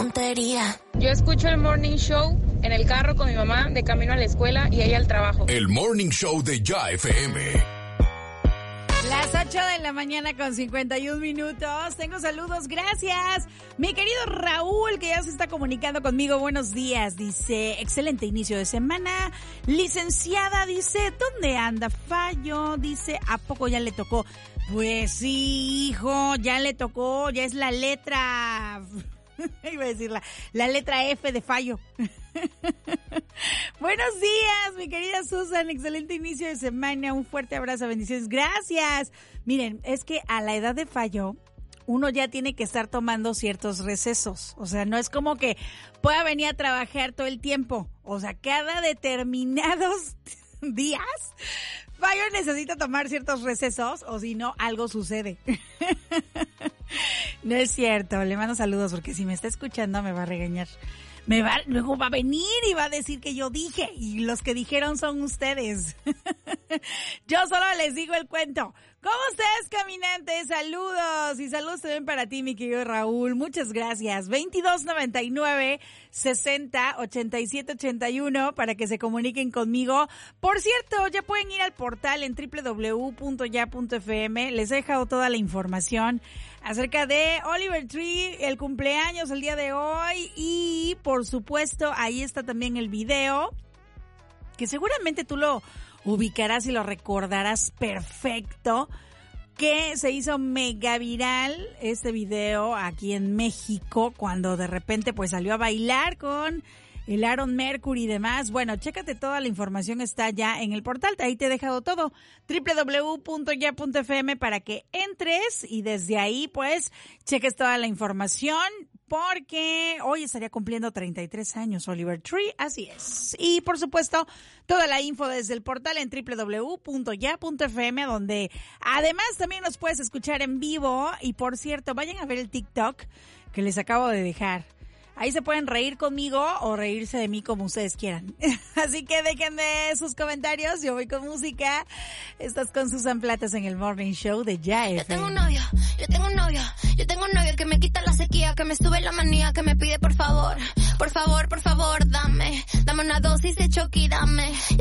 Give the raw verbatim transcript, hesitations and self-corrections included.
puntería. Yo escucho el Morning Show en el carro con mi mamá de camino a la escuela y ella al trabajo. El Morning Show de Ya F M. Las ocho de la mañana con cincuenta y un minutos. Tengo saludos, gracias. Mi querido Raúl, que ya se está comunicando conmigo. Buenos días, dice, excelente inicio de semana. Licenciada, dice, ¿dónde anda Fallo? Dice, ¿a poco ya le tocó? Pues sí, hijo, ya le tocó, ya es la letra... Iba a decir la, la letra F de Fallo. Buenos días, mi querida Susan. Excelente inicio de semana. Un fuerte abrazo, bendiciones. Gracias. Miren, es que a la edad de Fallo, uno ya tiene que estar tomando ciertos recesos. O sea, no es como que pueda venir a trabajar todo el tiempo. O sea, cada determinados días, Fallo necesita tomar ciertos recesos o si no, algo sucede. No es cierto, le mando saludos porque si me está escuchando me va a regañar. Me va, luego va a venir y va a decir que yo dije y los que dijeron son ustedes. Yo solo les digo el cuento. ¿Cómo estás, caminante? Saludos y saludos también para ti, mi querido Raúl. Muchas gracias. veintidós noventa y nueve sesenta ochenta y siete ochenta y uno para que se comuniquen conmigo. Por cierto, ya pueden ir al portal en doble u doble u doble u punto ya punto f m. Les he dejado toda la información acerca de Oliver Tree, el cumpleaños el día de hoy y por supuesto ahí está también el video que seguramente tú lo ubicarás y lo recordarás perfecto, que se hizo mega viral este video aquí en México cuando de repente pues salió a bailar con el Aaron Mercury y demás. Bueno, chécate, toda la información está ya en el portal, ahí te he dejado todo, doble u doble u doble u punto ya punto f m para que entres y desde ahí pues cheques toda la información porque hoy estaría cumpliendo treinta y tres años Oliver Tree, así es. Y por supuesto, toda la info desde el portal en doble u doble u doble u punto ya punto f m donde además también nos puedes escuchar en vivo y por cierto, vayan a ver el TikTok que les acabo de dejar. Ahí se pueden reír conmigo o reírse de mí como ustedes quieran. Así que déjenme sus comentarios. Yo voy con música. Estás con Susan Platas en el Morning Show de Ya F M. Yo tengo un novio, yo tengo un novio, yo tengo un novio que me quita la sequía, que me sube la manía, que me pide por favor, por favor, por favor, dame, dame una dosis de Chucky, dame.